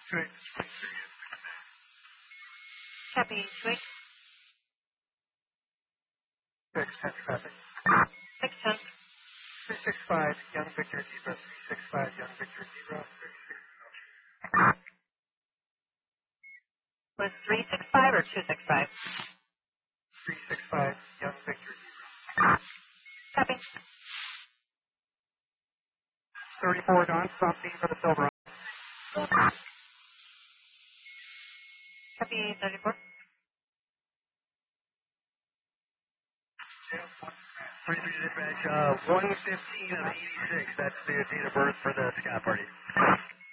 Copy, 2-8. 610 traffic. 610. 365 Young Victor Zebra. 365 Young Victor Zebra. Was 365 or 265? 365 Young Victor Zebra. Copy. 34 Don, stop being for the Silver. Copy, 34. 33 dispatch, 115 of 86. That's the date of birth for the sky party.